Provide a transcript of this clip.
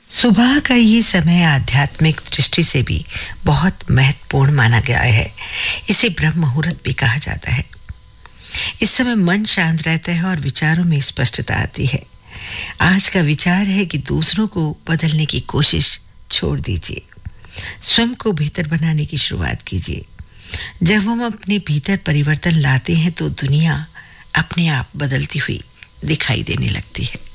सुबह का ये समय आध्यात्मिक दृष्टि से भी बहुत महत्वपूर्ण माना गया है। इसे ब्रह्म मुहूर्त भी कहा जाता है। इस समय मन शांत रहता है और विचारों में स्पष्टता आती है। आज का विचार है कि दूसरों को बदलने की कोशिश छोड़ दीजिए, स्वयं को बेहतर बनाने की शुरुआत कीजिए। जब हम अपने भीतर परिवर्तन लाते हैं तो दुनिया अपने आप बदलती हुई दिखाई देने लगती है।